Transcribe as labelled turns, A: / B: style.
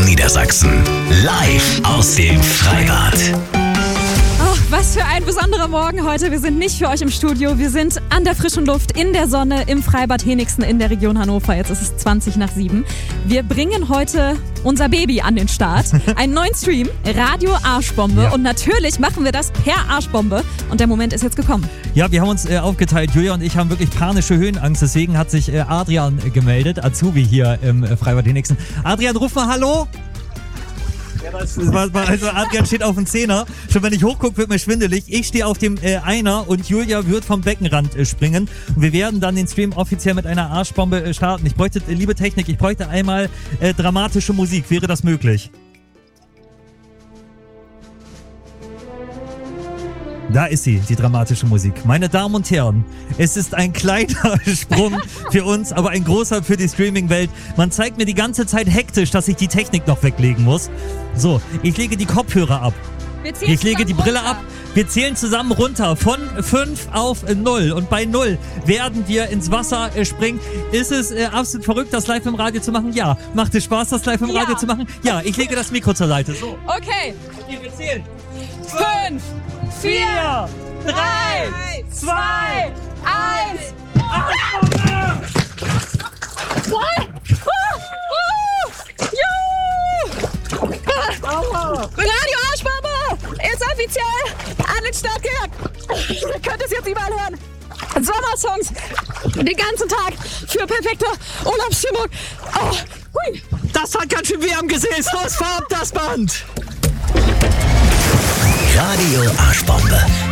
A: Niedersachsen. Live aus dem Freibad.
B: Oh, was für ein besonderer Morgen heute. Wir sind nicht für euch im Studio. Wir sind an der frischen Luft, in der Sonne, im Freibad Henigsen in der Region Hannover. Jetzt ist es 7:20. Wir bringen heute unser Baby an den Start. Einen neuen Stream, Radio Arschbombe. Ja. Und natürlich machen wir das per Arschbombe. Und der Moment ist jetzt gekommen.
C: Ja, wir haben uns aufgeteilt. Julia und ich haben wirklich panische Höhenangst. Deswegen hat sich Adrian gemeldet, Azubi hier im Freibad Henigsen. Adrian, ruf mal Hallo. Also Adrian steht auf dem Zehner. Schon wenn ich hochgucke, wird mir schwindelig. Ich stehe auf dem Einer und Julia wird vom Beckenrand springen. Und wir werden dann den Stream offiziell mit einer Arschbombe starten. Ich bräuchte, liebe Technik, ich bräuchte einmal dramatische Musik. Wäre das möglich? Da ist sie, die dramatische Musik. Meine Damen und Herren, es ist ein kleiner Sprung für uns, aber ein großer für die Streaming-Welt. Man zeigt mir die ganze Zeit hektisch, dass ich die Technik noch weglegen muss. So, ich lege die Kopfhörer ab. Ich lege die Brille ab. Wir zählen zusammen runter von 5 auf 0. Und bei 0 werden wir ins Wasser springen. Ist es absolut verrückt, das live im Radio zu machen? Ja. Macht es Spaß, das live im Radio zu machen? Ja, ich lege das Mikro zur Seite. So.
B: Okay.
C: Okay, wir zählen.
B: 5, 4, 3, 2, 1. Radio Arschbombe ist offiziell an den Start gehört. Ihr könnt es jetzt überall hören. Sommersongs den ganzen Tag für perfekte Urlaubsstimmung. Oh, hui.
D: Das hat ganz schön weh am Gesäß. Los, fahr ab das Band.
A: Radio Arschbombe.